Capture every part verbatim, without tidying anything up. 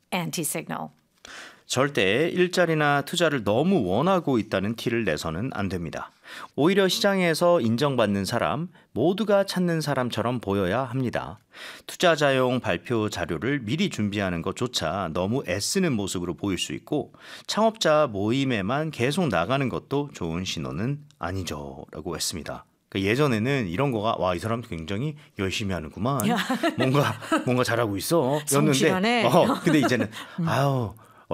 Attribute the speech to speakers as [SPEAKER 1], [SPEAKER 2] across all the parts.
[SPEAKER 1] anti-signal.
[SPEAKER 2] 절대 일자리나 투자를 너무 원하고 있다는 티를 내서는 안 됩니다. 오히려 시장에서 인정받는 사람, 모두가 찾는 사람처럼 보여야 합니다. 투자자용 발표 자료를 미리 준비하는 것조차 너무 애쓰는 모습으로 보일 수 있고 창업자 모임에만 계속 나가는 것도 좋은 신호는 아니죠. 라고 했습니다. 그러니까 예전에는 이런 거가 와, 이 사람 굉장히 열심히 하는구만. 뭔가 뭔가 잘하고 있어. 였는데 어, 근데 이제는 아유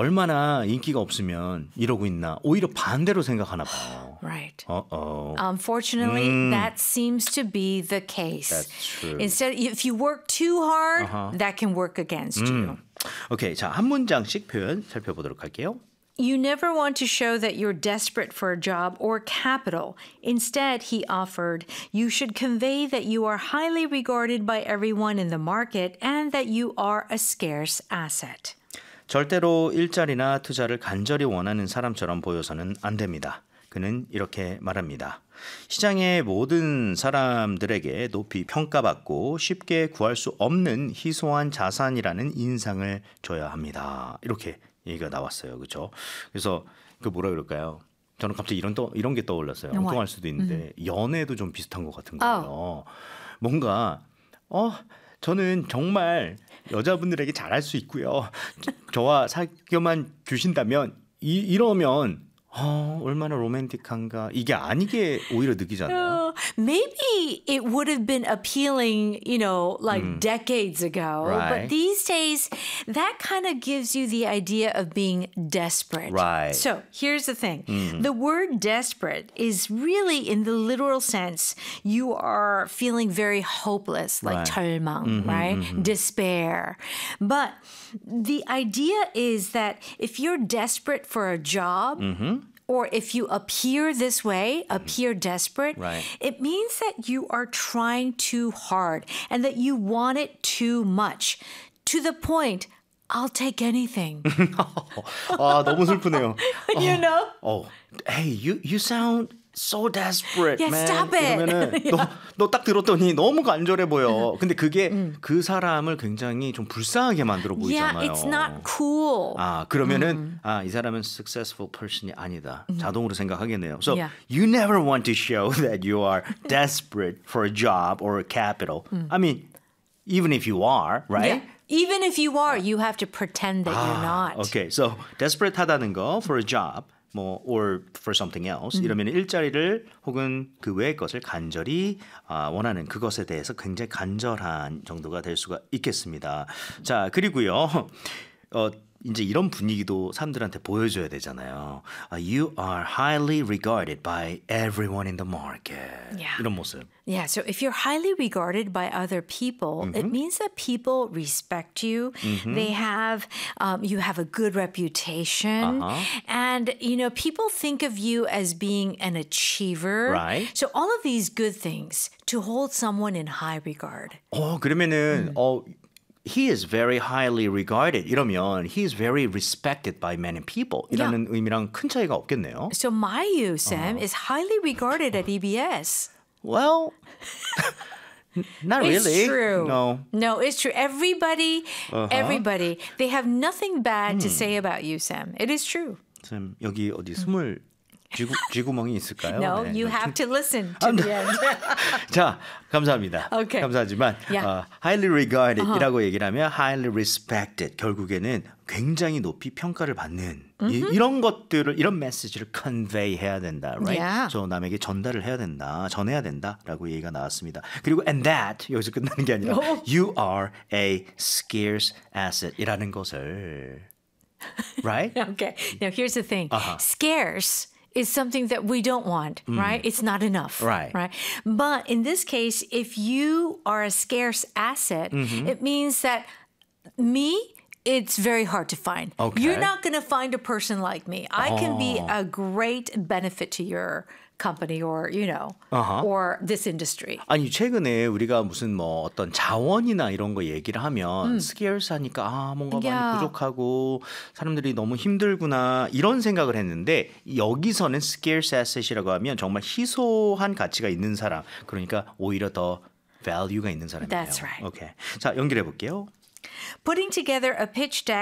[SPEAKER 2] 얼마나 인기가 없으면 이러고 있나. 오히려 반대로 생각하나 봐요.
[SPEAKER 1] Right.
[SPEAKER 2] Uh-oh.
[SPEAKER 1] Unfortunately,
[SPEAKER 2] Mm.
[SPEAKER 1] that seems to be the case.
[SPEAKER 2] That's true.
[SPEAKER 1] Instead, if you work too hard,
[SPEAKER 2] Uh-huh.
[SPEAKER 1] that can work against you.
[SPEAKER 2] 오케이, 자, 한 문장씩 표현 살펴보도록 할게요.
[SPEAKER 1] You never want to show that you're desperate for a job or capital. Instead, he offered, you should convey that you are highly regarded by everyone in the market and that you are a scarce asset.
[SPEAKER 2] 절대로 일자리나 투자를 간절히 원하는 사람처럼 보여서는 안 됩니다. 그는 이렇게 말합니다. 시장의 모든 사람들에게 높이 평가받고 쉽게 구할 수 없는 희소한 자산이라는 인상을 줘야 합니다. 이렇게 얘기가 나왔어요. 그렇죠? 그래서 그 뭐라 그럴까요? 저는 갑자기 이런 떠, 이런 게 떠올랐어요. 엉뚱할 수도 있는데 음. 연애도 좀 비슷한 것 같은 거예요. Oh. 뭔가 어 저는 정말 여자분들에게 잘할 수 있고요. 저와 사귀어만 주신다면 이, 이러면 어, 얼마나 로맨틱한가. 이게 아니게 오히려 느끼잖아요.
[SPEAKER 1] Uh, maybe it would have been appealing, you know, like mm. decades ago.
[SPEAKER 2] Right.
[SPEAKER 1] But these days, that kind of gives you the idea of being desperate.
[SPEAKER 2] Right.
[SPEAKER 1] So here's the thing.
[SPEAKER 2] Mm.
[SPEAKER 1] The word desperate is really, in the literal sense, you are feeling very hopeless, like
[SPEAKER 2] right.
[SPEAKER 1] 절망,
[SPEAKER 2] Mm-hmm,
[SPEAKER 1] right?
[SPEAKER 2] Mm-hmm.
[SPEAKER 1] Despair. But the idea is that if you're desperate for a job,
[SPEAKER 2] mm-hmm.
[SPEAKER 1] or if you appear this way, appear desperate,
[SPEAKER 2] right.
[SPEAKER 1] it means that you are trying too hard and that you want it too much. To the point, I'll take anything.
[SPEAKER 2] 아, 너무 슬프네요.
[SPEAKER 1] You know?
[SPEAKER 2] Oh, hey, you you sound so desperate,
[SPEAKER 1] Yeah,
[SPEAKER 2] man.
[SPEAKER 1] stop it.
[SPEAKER 2] 그러면은 너 딱 들었더니 너무 간절해 보여. 근데 그게 음. 그 사람을 굉장히 좀 불쌍하게 만들어 보이잖아요.
[SPEAKER 1] Yeah, it's not cool.
[SPEAKER 2] 아, 그러면은
[SPEAKER 1] 음.
[SPEAKER 2] 아, 이 사람은 successful person이 아니다. 음. 자동으로 생각하겠네요. So,
[SPEAKER 1] yeah.
[SPEAKER 2] you never want to show that you are desperate for a job or a capital. 음. I mean, even if you are, right?
[SPEAKER 1] Yeah. Even if you are, you have to pretend that
[SPEAKER 2] 아,
[SPEAKER 1] you're not.
[SPEAKER 2] Okay, so desperate 하다는 거 for a job. 뭐 or for something else. 음. 이러면 일자리를 혹은 그 외의 것을 간절히 아, 원하는 그것에 대해서 굉장히 간절한 정도가 될 수가 있겠습니다. 자, 그리고요. 어, 이제 이런 분위기도 사람들한테 보여줘야 되잖아요. Uh, you are highly regarded by everyone in the market.
[SPEAKER 1] Yeah.
[SPEAKER 2] 이런 모습.
[SPEAKER 1] Yeah, so if you're highly regarded by other people, mm-hmm. it means that people respect you. Mm-hmm. They have, um, you have a good reputation. Uh-huh. And, you know, people think of you as being an achiever.
[SPEAKER 2] Right.
[SPEAKER 1] So all of these good things to hold someone in high regard.
[SPEAKER 2] 어, 그러면은, 음. 어, he is very highly regarded. 이러면 he is very respected by many people. 이라는 yeah. 의미랑 큰 차이가 없겠네요.
[SPEAKER 1] So my you, Sam, uh-huh. is highly regarded at E B S.
[SPEAKER 2] Well, not
[SPEAKER 1] it's
[SPEAKER 2] really.
[SPEAKER 1] It's true.
[SPEAKER 2] No.
[SPEAKER 1] No, it's true. Everybody, uh-huh. everybody, they have nothing bad
[SPEAKER 2] hmm.
[SPEAKER 1] to say about you, Sam. It is true.
[SPEAKER 2] Sam, 여기 어디 스물 쥐구, 쥐구멍이 있을까요?
[SPEAKER 1] No,
[SPEAKER 2] 네.
[SPEAKER 1] you have to listen to the end.
[SPEAKER 2] 자, 감사합니다.
[SPEAKER 1] Okay.
[SPEAKER 2] 감사하지만
[SPEAKER 1] yeah.
[SPEAKER 2] uh, highly regarded이라고
[SPEAKER 1] uh-huh.
[SPEAKER 2] 얘기를 하면 highly respected 결국에는 굉장히 높이 평가를 받는 이, 이런 것들을 이런 메시지를 convey 해야 된다, right?
[SPEAKER 1] Yeah.
[SPEAKER 2] 저 남에게 전달을 해야 된다, 전해야 된다라고 얘기가 나왔습니다. 그리고 and that 여기서 끝나는 게 아니라
[SPEAKER 1] oh.
[SPEAKER 2] you are a scarce asset이라는 것을, right?
[SPEAKER 1] Okay. Now here's the thing.
[SPEAKER 2] Uh-huh.
[SPEAKER 1] Scarce is something that we don't want, mm. right? It's not enough,
[SPEAKER 2] right?
[SPEAKER 1] Right. But in this case, if you are a scarce asset, mm-hmm. it means that me, it's very hard to find.
[SPEAKER 2] Okay.
[SPEAKER 1] You're not going to find a person like me. I
[SPEAKER 2] oh.
[SPEAKER 1] can be a great benefit to your company or, you know,
[SPEAKER 2] uh-huh.
[SPEAKER 1] or this industry.
[SPEAKER 2] 아니, 최근에 우리가 무슨 뭐 어떤 자원이나 이런 거 얘기를 하면 음. scarce 하니까 아, 뭔가
[SPEAKER 1] yeah.
[SPEAKER 2] 많이 부족하고 사람들이 너무 힘들구나 이런 생각을 했는데 여기서는 scarce asset이라고 하면 정말 희소한 가치가 있는 사람. 그러니까 오히려 더 value가 있는 사람이에요.
[SPEAKER 1] That's right.
[SPEAKER 2] 오케이. 자, 연결해 볼게요.
[SPEAKER 1] Putting together a pitch deck